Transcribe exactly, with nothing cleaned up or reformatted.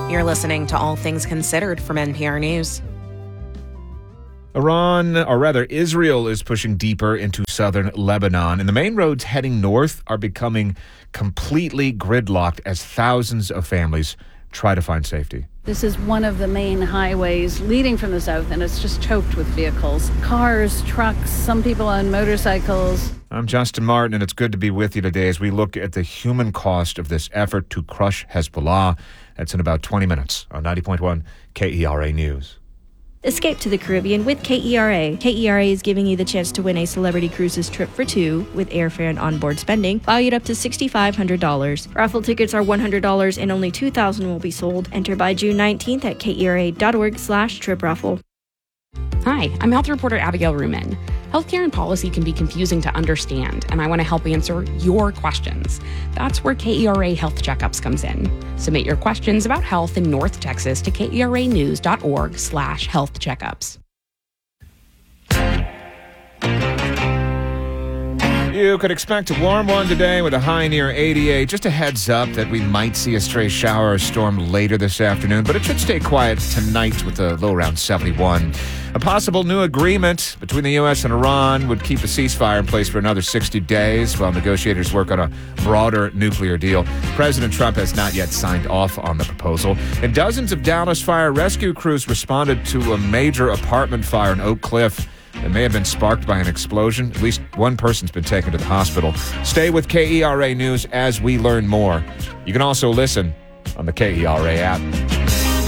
You're listening to All Things Considered from N P R News. Iran, or rather Israel, is pushing deeper into southern Lebanon, and the main roads heading north are becoming completely gridlocked as thousands of families try to find safety. This is one of the main highways leading from the south, and it's just choked with vehicles. Cars, trucks, some people on motorcycles. I'm Justin Martin, and it's good to be with you today as we look at the human cost of this effort to crush Hezbollah. That's in about twenty minutes on ninety point one K E R A News. Escape to the Caribbean with K E R A. K E R A is giving you the chance to win a Celebrity Cruises trip for two with airfare and onboard spending, valued up to six thousand five hundred dollars. Raffle tickets are one hundred dollars and only two thousand will be sold. Enter by June nineteenth at kera.org slash trip raffle. Hi, I'm health reporter Abigail Ruman. Healthcare and policy can be confusing to understand, and I want to help answer your questions. That's where K E R A Health Checkups comes in. Submit your questions about health in North Texas to keranews.org slash health checkups. You could expect a warm one today with a high near eighty-eight. Just a heads up that we might see a stray shower or storm later this afternoon, but it should stay quiet tonight with a low around seventy-one. A possible new agreement between the U S and Iran would keep a ceasefire in place for another sixty days while negotiators work on a broader nuclear deal. President Trump has not yet signed off on the proposal. And dozens of Dallas fire rescue crews responded to a major apartment fire in Oak Cliff that may have been sparked by an explosion. At least one person's been taken to the hospital. Stay with K E R A News as we learn more. You can also listen on the K E R A app.